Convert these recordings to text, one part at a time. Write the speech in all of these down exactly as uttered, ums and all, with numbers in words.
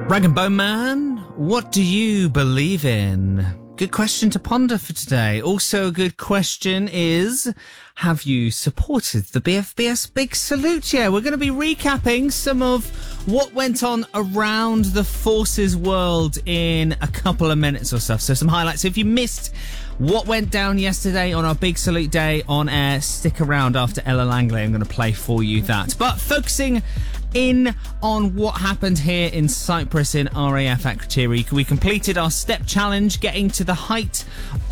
Rag and Bone Man, what do you believe in? Good question to ponder for today. Also a good question is, have you supported the B F B S Big Salute? Yeah, we're going to be recapping some of what went on around the Forces world in a couple of minutes or so. So some highlights. If you missed what went down yesterday on our Big Salute Day on air, stick around after Ella Langley. I'm going to play for you that. But focusing in on what happened here in Cyprus in R A F Akrotiri, we completed our step challenge, getting to the height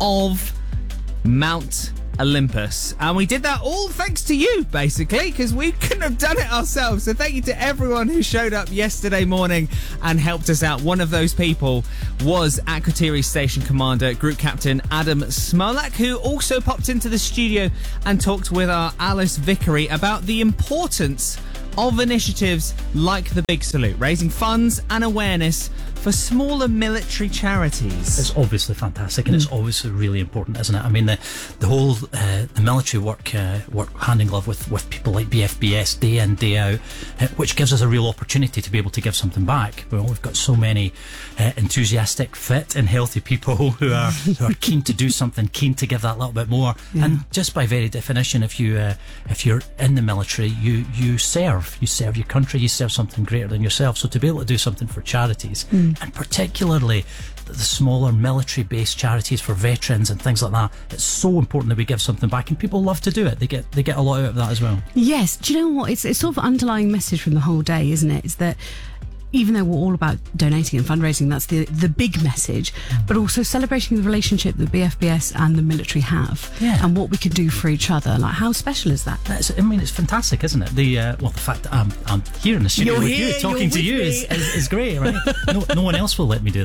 of Mount Olympus, and we did that all thanks to you, basically, because we couldn't have done it ourselves. So thank you to everyone who showed up yesterday morning and helped us out. One of those people was Akrotiri Station Commander Group Captain Adam Smolak, who also popped into the studio and talked with our Alice Vickery about the importance of initiatives like the Big Salute, raising funds and awareness for smaller military charities. It's obviously fantastic, and mm. it's obviously really important, isn't it? I mean, the the whole uh, the military work uh, work hand in glove with, with people like B F B S day in, day out, uh, which gives us a real opportunity to be able to give something back. Well, we've got so many uh, enthusiastic, fit and healthy people who are who are keen to do something, keen to give that little bit more. Yeah. And just by very definition, if you uh, if you're in the military, you you serve, you serve your country, you serve something greater than yourself. So to be able to do something for charities, mm. and particularly the smaller military-based charities for veterans and things like that, it's so important that we give something back, and people love to do it. They get they get a lot out of that as well. Yes. Do you know what? It's it's sort of an underlying message from the whole day, isn't it? It's that even though we're all about donating and fundraising, that's the the big message, but also celebrating the relationship that B F B S and the military have, yeah. and what we can do for each other. Like, how special is that? That's, I mean, it's fantastic, isn't it? The uh, well, the fact that I'm I'm here in the studio you're with here, you, talking to you is, is is great, right? no, no one else will let me do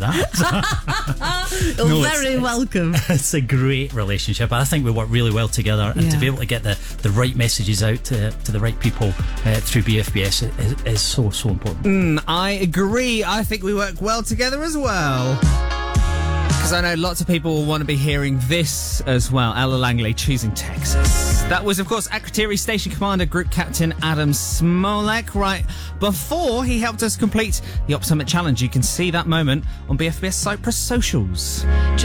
that. You're no, very it's, welcome. It's, it's a great relationship. I think we work really well together, and yeah. to be able to get the, the right messages out to, to the right people uh, through B F B S is, is so so important. Mm, I agree. I think we work well together as well, because I know lots of people will want to be hearing this as well. Ella Langley choosing Texas. That was, of course, Akrotiri Station Commander Group Captain Adam Smolak, right before he helped us complete the Op Summit Challenge. You can see that moment on B F B S Cyprus socials.